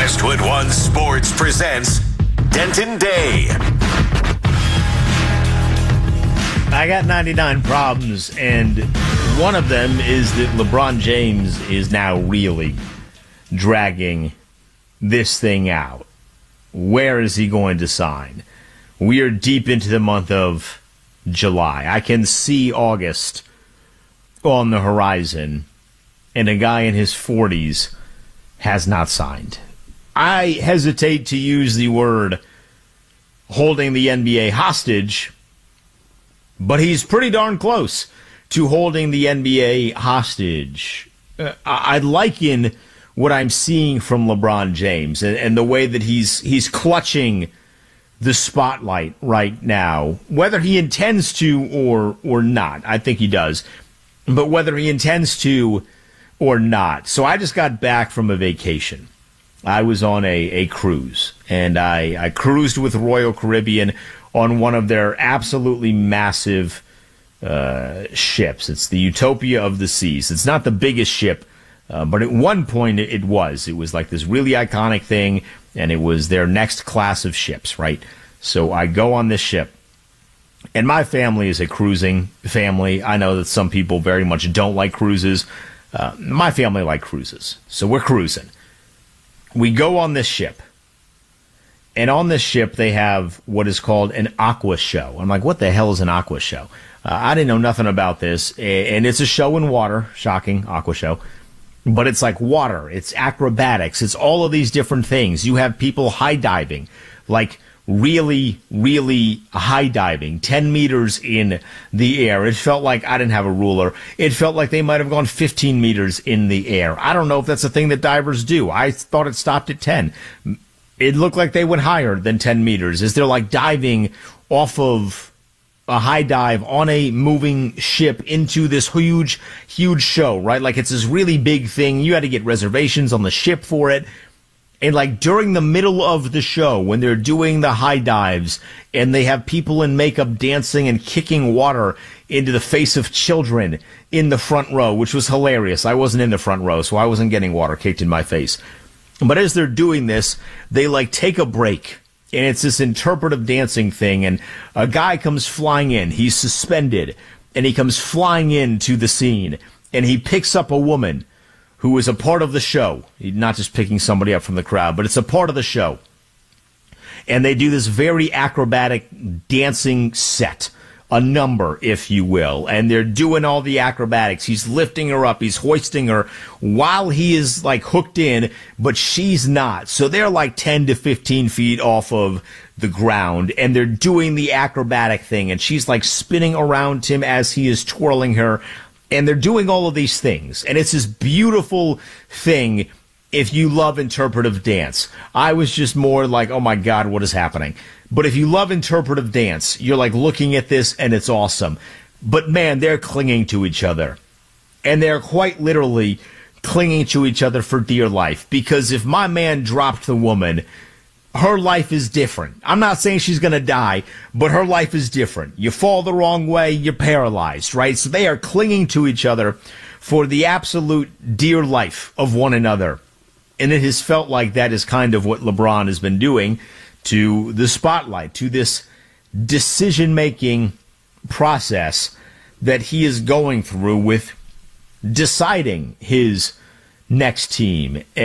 Westwood One Sports presents Denton Day. I got 99 problems, and one of them is that LeBron James is now really dragging this thing out. Where is he going to sign? We are deep into the month of July. I can see August on the horizon, and a guy in his 40s has not signed. I hesitate to use the word holding the NBA hostage, but he's pretty darn close to holding the NBA hostage. I liken what I'm seeing from LeBron James and the way that he's clutching the spotlight right now, whether he intends to or not. I think he does, but whether he intends to or not. So I just got back from a vacation. I was on a cruise, and I cruised with Royal Caribbean on one of their absolutely massive ships. It's the Utopia of the Seas. It's not the biggest ship, but at one point it was. It was like this really iconic thing, and it was their next class of ships, right? So I go on this ship, and my family is a cruising family. I know that some people very much don't like cruises. My family like cruises, so we're cruising. We go on this ship, and on this ship they have what is called an aqua show. I'm like, what the hell is an aqua show? I didn't know nothing about this, and it's a show in water. Shocking, aqua show. But it's like water, it's acrobatics, it's all of these different things. You have people high diving, like really, really high diving, 10 meters in the air. It felt like, I didn't have a ruler, it felt like they might have gone 15 meters in the air. I don't know if that's a thing that divers do. I thought it stopped at 10. It looked like they went higher than 10 meters. Is they're like diving off of a high dive on a moving ship into this huge, huge show, right? Like it's this really big thing. You had to get reservations on the ship for it. And like during the middle of the show, when they're doing the high dives and they have people in makeup dancing and kicking water into the face of children in the front row, which was hilarious. I wasn't in the front row, so I wasn't getting water kicked in my face. But as they're doing this, they like take a break. And it's this interpretive dancing thing, and a guy comes flying in. He's suspended, and he comes flying into the scene, and he picks up a woman who is a part of the show. He's not just picking somebody up from the crowd, but it's a part of the show. And they do this very acrobatic dancing set, a number, if you will, and they're doing all the acrobatics. He's lifting her up, he's hoisting her while he is like hooked in, but she's not. So they're like 10 to 15 feet off of the ground, and they're doing the acrobatic thing, and she's like spinning around him as he is twirling her, and they're doing all of these things, and it's this beautiful thing if you love interpretive dance. I was just more like, oh my God, what is happening? But if you love interpretive dance, you're like looking at this and it's awesome. But man, they're clinging to each other. And they're quite literally clinging to each other for dear life. Because if my man dropped the woman, her life is different. I'm not saying she's going to die, but her life is different. You fall the wrong way, you're paralyzed, right? So they are clinging to each other for the absolute dear life of one another. And it has felt like that is kind of what LeBron has been doing to the spotlight, to this decision-making process that he is going through with deciding his next team.